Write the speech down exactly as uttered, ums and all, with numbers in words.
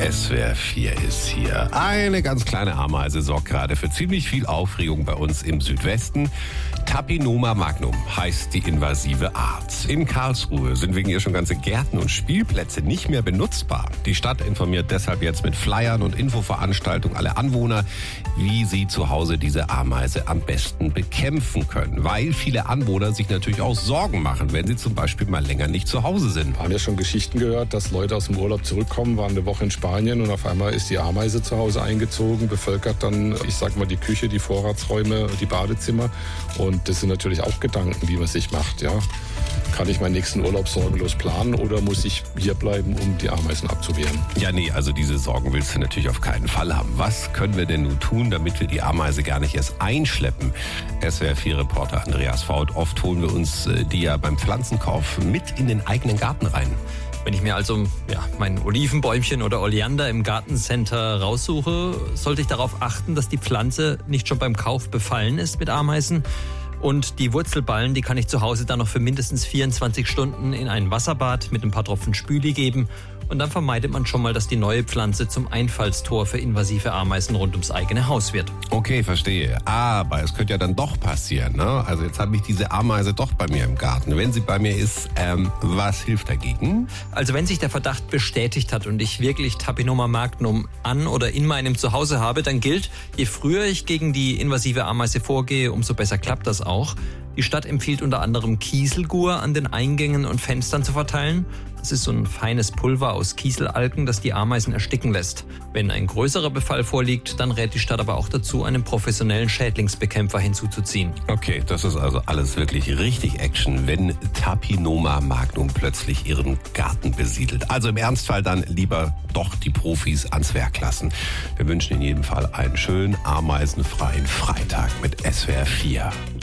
S W R vier ist hier. Eine ganz kleine Ameise sorgt gerade für ziemlich viel Aufregung bei uns im Südwesten. Tapinoma magnum heißt die invasive Art. In Karlsruhe sind wegen ihr schon ganze Gärten und Spielplätze nicht mehr benutzbar. Die Stadt informiert deshalb jetzt mit Flyern und Infoveranstaltungen alle Anwohner, wie sie zu Hause diese Ameise am besten bekämpfen können. Weil viele Anwohner sich natürlich auch Sorgen machen, wenn sie zum Beispiel mal länger nicht zu Hause sind. Wir haben ja schon Geschichten gehört, dass Leute aus dem Urlaub zurückkommen, waren eine Woche in Spanien und auf einmal ist die Ameise zu Hause eingezogen, bevölkert dann, ich sag mal, die Küche, die Vorratsräume, die Badezimmer. Und das sind natürlich auch Gedanken, die man sich macht. Ja. Kann ich meinen nächsten Urlaub sorgenlos planen oder muss ich hier bleiben, um die Ameisen abzuwehren? Ja, nee, also diese Sorgen willst du natürlich auf keinen Fall haben. Was können wir denn nun tun, damit wir die Ameise gar nicht erst einschleppen? S W R vier Reporter Andreas Faut. Oft holen wir uns die ja beim Pflanzenkauf mit in den eigenen Garten rein. Wenn ich mir also ja, mein Olivenbäumchen oder Oleander im Gartencenter raussuche, sollte ich darauf achten, dass die Pflanze nicht schon beim Kauf befallen ist mit Ameisen. Und die Wurzelballen, die kann ich zu Hause dann noch für mindestens vierundzwanzig Stunden in ein Wasserbad mit ein paar Tropfen Spüli geben. Und dann vermeidet man schon mal, dass die neue Pflanze zum Einfallstor für invasive Ameisen rund ums eigene Haus wird. Okay, verstehe. Aber es könnte ja dann doch passieren, ne? Also jetzt habe ich diese Ameise doch bei mir im Garten. Wenn sie bei mir ist, ähm, was hilft dagegen? Also wenn sich der Verdacht bestätigt hat und ich wirklich Tapinoma magnum an oder in meinem Zuhause habe, dann gilt, je früher ich gegen die invasive Ameise vorgehe, umso besser klappt das auch. Die Stadt empfiehlt unter anderem Kieselgur an den Eingängen und Fenstern zu verteilen. Das ist so ein feines Pulver aus Kieselalgen, das die Ameisen ersticken lässt. Wenn ein größerer Befall vorliegt, dann rät die Stadt aber auch dazu, einen professionellen Schädlingsbekämpfer hinzuzuziehen. Okay, das ist also alles wirklich richtig Action, wenn Tapinoma magnum plötzlich ihren Garten besiedelt. Also im Ernstfall dann lieber doch die Profis ans Werk lassen. Wir wünschen in jedem Fall einen schönen ameisenfreien Freitag mit S W R vier.